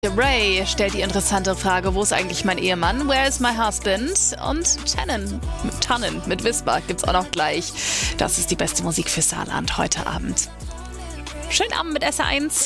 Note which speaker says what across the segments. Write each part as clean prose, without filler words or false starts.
Speaker 1: Ray stellt die interessante Frage, wo ist eigentlich mein Ehemann? Where is my husband? Und Tannen mit Wisper gibt's auch noch gleich. Das ist die beste Musik für Saarland heute Abend. Schönen Abend mit SR1.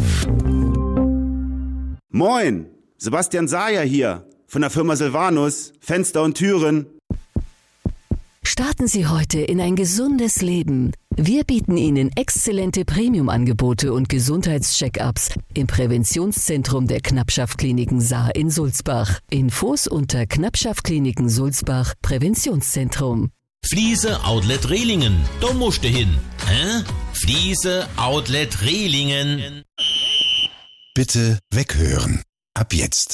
Speaker 2: Moin, Sebastian Sayer hier von der Firma Silvanus, Fenster und Türen.
Speaker 3: Starten Sie heute in ein gesundes Leben. Wir bieten Ihnen exzellente Premium-Angebote und Gesundheitscheck-ups im Präventionszentrum der Knappschaft-Kliniken Saar in Sulzbach. Infos unter Knappschaft-Kliniken Sulzbach Präventionszentrum.
Speaker 4: Fliese Outlet Rehlingen, da musst du hin. Fliese Outlet Rehlingen.
Speaker 5: Bitte weghören. Ab jetzt.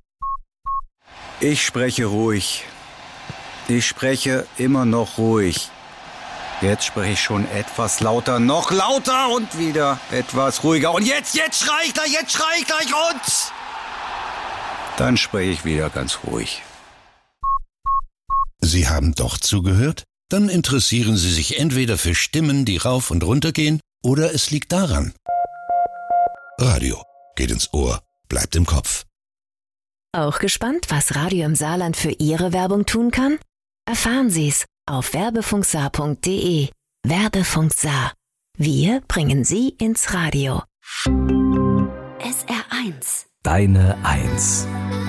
Speaker 6: Ich spreche ruhig. Ich spreche immer noch ruhig. Jetzt spreche ich schon etwas lauter, noch lauter und wieder etwas ruhiger. Und jetzt schrei ich gleich und dann spreche ich wieder ganz ruhig.
Speaker 5: Sie haben doch zugehört? Dann interessieren Sie sich entweder für Stimmen, die rauf und runter gehen, oder es liegt daran. Radio geht ins Ohr, bleibt im Kopf.
Speaker 3: Auch gespannt, was Radio im Saarland für Ihre Werbung tun kann? Erfahren Sie's auf werbefunksaar.de. Werbefunk Saar. Wir bringen Sie ins Radio.
Speaker 7: SR1.
Speaker 8: Deine Eins.